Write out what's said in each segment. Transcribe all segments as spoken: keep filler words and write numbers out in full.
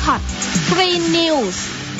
คอต Green News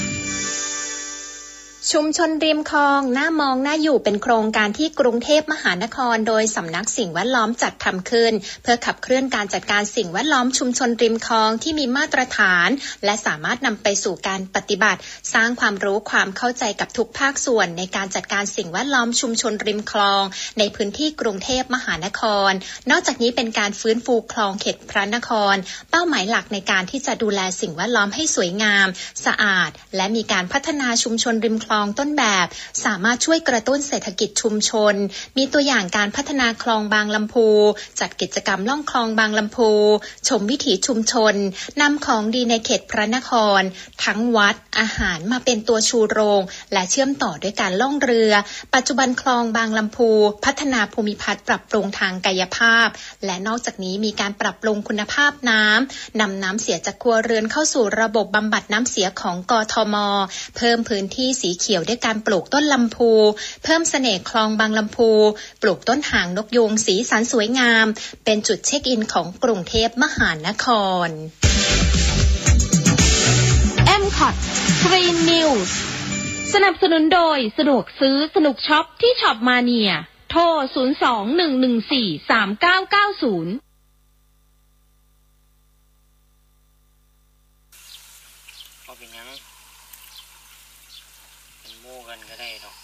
ชุมชนริมคลองน่ามองน่าอยู่เป็นโครงการที่กรุงเทพมหานครโดยสำนักสิ่งแวดล้อมจัดทำขึ้นเพื่อขับเคลื่อนการจัดการสิ่งแวดล้อมชุมชนริมคลองที่มีมาตรฐานและสามารถนำไปสู่การปฏิบัติสร้างความรู้ความเข้าใจกับทุกภาคส่วนในการจัดการสิ่งแวดล้อมชุมชนริมคลองในพื้นที่กรุงเทพมหานครนอกจากนี้เป็นการฟื้นฟูคลองเขตพระนครเป้าหมายหลักในการที่จะดูแลสิ่งแวดล้อมให้สวยงามสะอาดและมีการพัฒนาชุมชนริมคลองต้นแบบสามารถช่วยกระตุ้นเศรษฐกิจชุมชนมีตัวอย่างการพัฒนาคลองบางลำพูจัดกิจกรรมล่องคลองบางลำพูชมวิถีชุมชนนำของดีในเขตพระนครทั้งวัดอาหารมาเป็นตัวชูโรงและเชื่อมต่อด้วยการล่องเรือปัจจุบันคลองบางลำพูพัฒนาภูมิทัศน์ปรับปรุงทางกายภาพและนอกจากนี้มีการปรับปรุงคุณภาพน้ำนำน้ำเสียจากครัวเรือนเข้าสู่ระบบบำบัดน้ำเสียของกทม.เพิ่มพื้นที่สีเขียวด้วยการปลูกต้นลำพูเพิ่มเสน่ห์คลองบางลำพูปลูกต้นหางนกยูงสีสันสวยงามเป็นจุดเช็คอินของกรุงเทพมหานคร เอ็ม คอต Green News สนับสนุนโดยสะดวกซื้อสนุกช็อปที่ช็อปมาเนียโทรศูนย์ สอง หนึ่ง หนึ่ง สี่ สาม เก้า เก้า ศูนย์ก็เป็นยังเป็นโม่กันก็ได้ดอก